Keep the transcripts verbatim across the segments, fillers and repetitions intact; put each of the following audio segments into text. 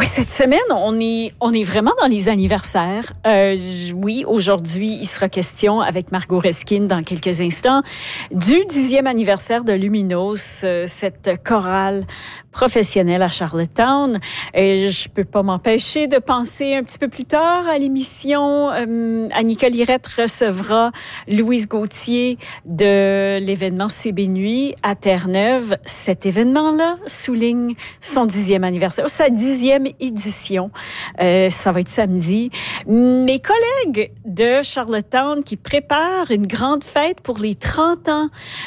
Oui, cette semaine, on est, on est vraiment dans les anniversaires. Euh, oui, aujourd'hui, il sera question avec Margot Reskin dans quelques instants du dixième anniversaire de Luminos, euh, cette chorale professionnelle à Charlottetown. Et je peux pas m'empêcher de penser un petit peu plus tard à l'émission. Euh, Annika Lirette recevra Louise Gauthier de l'événement C B Nuit à Terre-Neuve. Cet événement-là souligne son dixième anniversaire, sa dixième édition. Euh, ça va être samedi. Mes collègues de Charlottetown qui préparent une grande fête pour les trente ans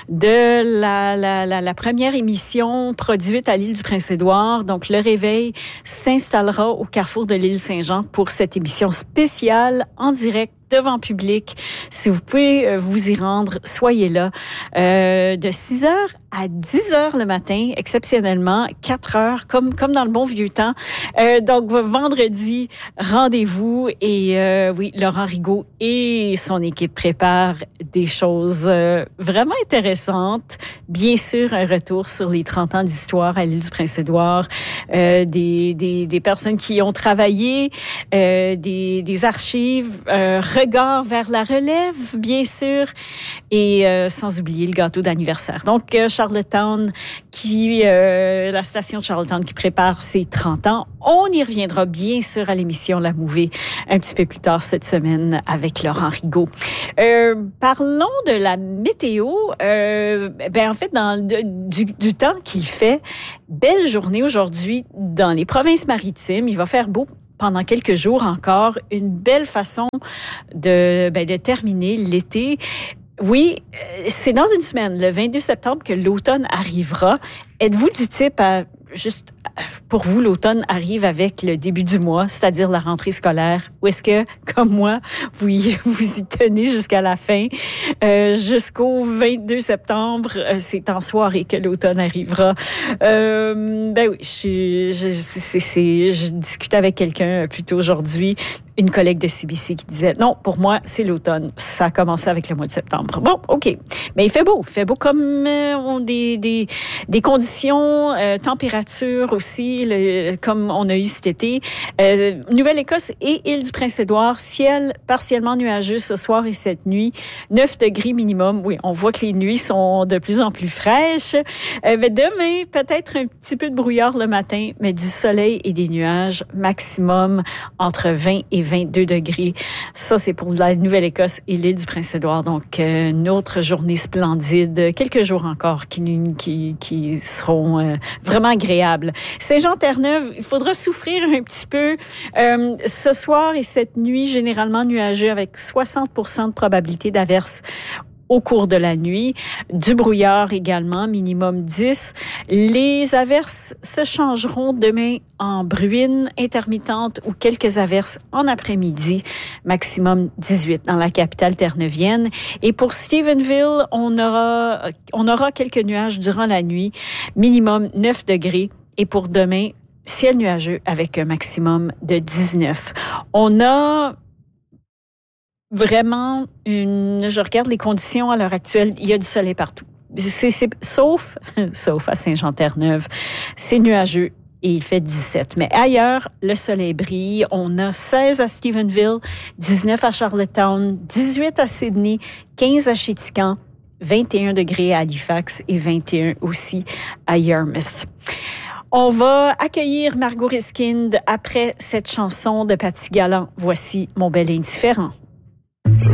de la, la, la, la première émission produite à l'île du Prince-Édouard. Donc, le réveil s'installera au carrefour de l'île Saint-Jean pour cette émission spéciale en direct devant public. Si vous pouvez vous y rendre, soyez là. Euh, de six heures à dix heures le matin, exceptionnellement, quatre heures, comme, comme dans le bon vieux temps. Euh, donc, vendredi, rendez-vous. Et euh, oui, Laurent Rigaud et son équipe préparent des choses euh, vraiment intéressantes. Bien sûr, un retour sur les trente ans d'histoire à l'île du Prince-Édouard. Euh, des, des, des personnes qui ont travaillé, euh, des, des archives, euh, regard vers la relève, bien sûr, et euh, sans oublier le gâteau d'anniversaire. Donc, euh, Charlottetown, qui, euh, la station de Charlottetown qui prépare ses trente ans. On y reviendra bien sûr à l'émission La Mouvée un petit peu plus tard cette semaine avec Laurent Rigaud. Euh, parlons de la météo. Euh, ben en fait, dans le, du, du temps qu'il fait, belle journée aujourd'hui dans les provinces maritimes. Il va faire beau pendant quelques jours encore, une belle façon de, ben, de terminer l'été. Oui, c'est dans une semaine, le vingt-deux septembre, que l'automne arrivera. Êtes-vous du type à, juste, pour vous, l'automne arrive avec le début du mois, c'est-à-dire la rentrée scolaire? Ou est-ce que, comme moi, vous y, vous y tenez jusqu'à la fin? Euh, jusqu'au vingt-deux septembre, c'est en soirée que l'automne arrivera. Euh, ben oui, je, je, c'est, c'est, je discutais avec quelqu'un plus tôt aujourd'hui, une collègue de C B C qui disait, non, pour moi, c'est l'automne. Ça a commencé avec le mois de septembre. Bon, OK. Mais il fait beau. Il fait beau comme euh, on, des, des, des conditions, euh, température aussi, le, comme on a eu cet été. Euh, Nouvelle-Écosse et île du Prince-Édouard, ciel partiellement nuageux ce soir et cette nuit. neuf degrés minimum. Oui, on voit que les nuits sont de plus en plus fraîches. Euh, mais demain, peut-être un petit peu de brouillard le matin, mais du soleil et des nuages maximum entre vingt et vingt-deux degrés. Ça, c'est pour la Nouvelle-Écosse et l'île du Prince-Édouard. Donc, euh, une autre journée splendide. Quelques jours encore qui, qui, qui seront euh, vraiment agréables. Saint-Jean-Terre-Neuve, il faudra souffrir un petit peu. Euh, ce soir et cette nuit, généralement nuageux avec soixante pour cent de probabilité d'averse au cours de la nuit. Du brouillard également, minimum dix. Les averses se changeront demain en bruine intermittente ou quelques averses en après-midi, maximum dix-huit dans la capitale terre-neuvienne. Et pour Stephenville, on aura, on aura quelques nuages durant la nuit, minimum neuf degrés. Et pour demain, ciel nuageux avec un maximum de dix-neuf. On a vraiment une, je regarde les conditions à l'heure actuelle, il y a du soleil partout. C'est, c'est, sauf, sauf à Saint-Jean-Terre-Neuve, c'est nuageux et il fait dix-sept. Mais ailleurs, le soleil brille. On a seize à Stephenville, dix-neuf à Charlottetown, dix-huit à Sydney, quinze à Chéticamp, vingt et un degrés à Halifax et vingt et un aussi à Yarmouth. On va accueillir Margot Reskin après cette chanson de Paty Galland. Voici Mon bel indifférent.